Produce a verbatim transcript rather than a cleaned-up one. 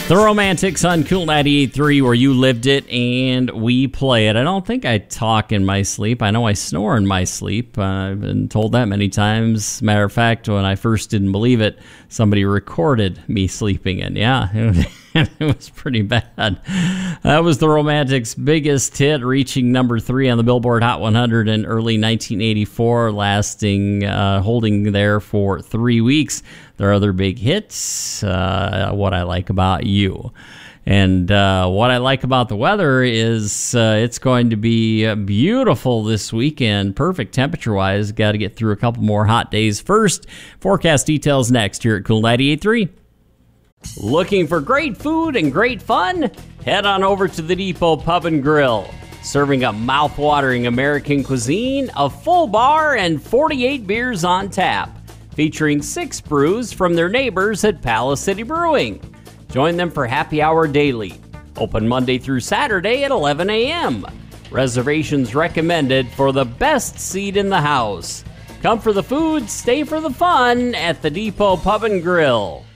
The Romantics on Cool ninety-eight point three, where you lived it and we play it. I don't think I talk in my sleep. I know I snore in my sleep. Uh, I've been told that many times. Matter of fact, when I first didn't believe it, somebody recorded me sleeping in. Yeah, it was pretty bad. That was the Romantics' biggest hit, reaching number three on the Billboard Hot one hundred in early nineteen eighty-four, lasting, uh, holding there for three weeks. Their other big hits, uh, What I Like About You. And uh, what I like about the weather is uh, it's going to be uh, beautiful this weekend, perfect temperature-wise. Got to get through a couple more hot days first. Forecast details next here at Cool ninety-eight point three. Looking for great food and great fun? Head on over to the Depot Pub and Grill. Serving a mouth-watering American cuisine, a full bar, and forty-eight beers on tap. Featuring six brews from their neighbors at Palace City Brewing. Join them for happy hour daily. Open Monday through Saturday at eleven a.m. Reservations recommended for the best seat in the house. Come for the food, stay for the fun at the Depot Pub and Grill.